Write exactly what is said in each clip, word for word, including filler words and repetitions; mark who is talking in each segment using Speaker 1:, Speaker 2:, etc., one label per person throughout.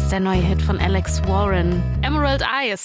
Speaker 1: ist der neue Hit von Alex Warren. Emerald Eyes.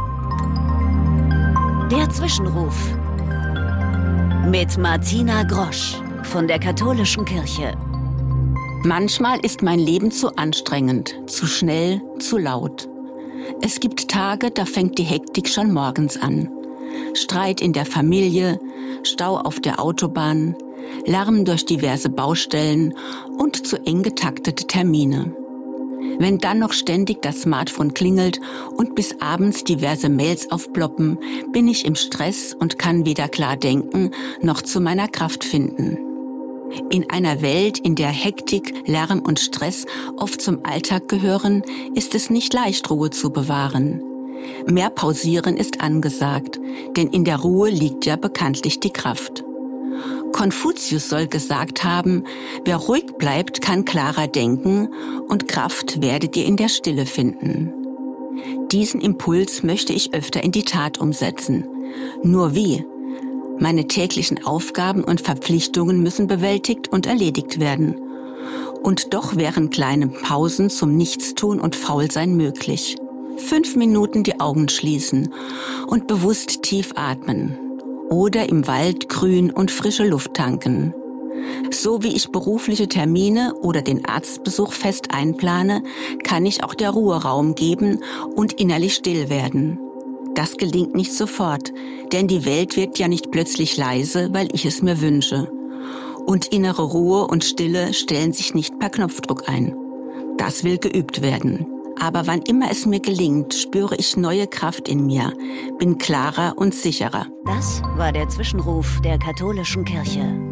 Speaker 2: Der Zwischenruf. Mit Martina Grosch von der Katholischen Kirche.
Speaker 3: Manchmal ist mein Leben zu anstrengend, zu schnell, zu laut. Es gibt Tage, da fängt die Hektik schon morgens an. Streit in der Familie, Stau auf der Autobahn, Lärm durch diverse Baustellen und zu eng getaktete Termine. Wenn dann noch ständig das Smartphone klingelt und bis abends diverse Mails aufploppen, bin ich im Stress und kann weder klar denken noch zu meiner Kraft finden. In einer Welt, in der Hektik, Lärm und Stress oft zum Alltag gehören, ist es nicht leicht, Ruhe zu bewahren. Mehr Pausieren ist angesagt, denn in der Ruhe liegt ja bekanntlich die Kraft. Konfuzius soll gesagt haben, wer ruhig bleibt, kann klarer denken und Kraft werdet ihr in der Stille finden. Diesen Impuls möchte ich öfter in die Tat umsetzen. Nur wie? Meine täglichen Aufgaben und Verpflichtungen müssen bewältigt und erledigt werden. Und doch wären kleine Pausen zum Nichtstun und Faulsein möglich. Fünf Minuten die Augen schließen und bewusst tief atmen. Oder im Wald grün und frische Luft tanken. So wie ich berufliche Termine oder den Arztbesuch fest einplane, kann ich auch der Ruhe Raum geben und innerlich still werden. Das gelingt nicht sofort, denn die Welt wird ja nicht plötzlich leise, weil ich es mir wünsche. Und innere Ruhe und Stille stellen sich nicht per Knopfdruck ein. Das will geübt werden. Aber wann immer es mir gelingt, spüre ich neue Kraft in mir, bin klarer und sicherer.
Speaker 2: Das war der Zwischenruf der Katholischen Kirche.